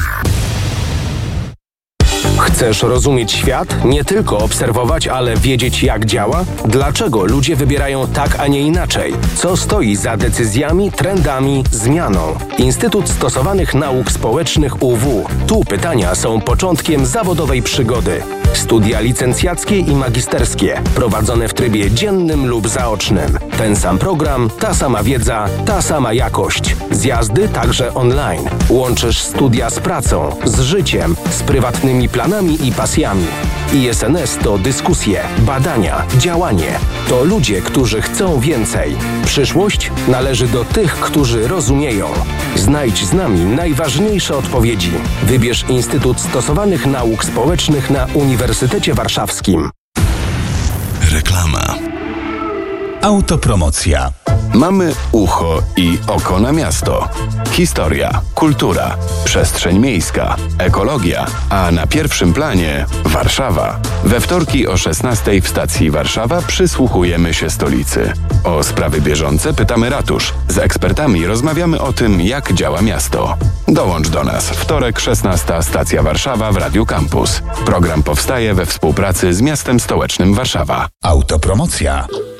Chcesz rozumieć świat? Nie tylko obserwować, ale wiedzieć, jak działa? Dlaczego ludzie wybierają tak, a nie inaczej? Co stoi za decyzjami, trendami, zmianą? Instytut Stosowanych Nauk Społecznych UW. Tu pytania są początkiem zawodowej przygody. Studia licencjackie i magisterskie, prowadzone w trybie dziennym lub zaocznym. Ten sam program, ta sama wiedza, ta sama jakość. Zjazdy także online. Łączysz studia z pracą, z życiem, z prywatnymi planami i pasjami. ISNS to dyskusje, badania, działanie. To ludzie, którzy chcą więcej. Przyszłość należy do tych, którzy rozumieją. Znajdź z nami najważniejsze odpowiedzi. Wybierz Instytut Stosowanych Nauk Społecznych na Uniwersytecie Warszawskim. Reklama. Autopromocja. Mamy ucho i oko na miasto. Historia, kultura, przestrzeń miejska, ekologia, a na pierwszym planie Warszawa. We wtorki o 16:00 w stacji Warszawa przysłuchujemy się stolicy. O sprawy bieżące pytamy ratusz. Z ekspertami rozmawiamy o tym, jak działa miasto. Dołącz do nas. Wtorek 16:00 stacja Warszawa w Radiu Campus. Program powstaje we współpracy z Miastem Stołecznym Warszawa. Autopromocja.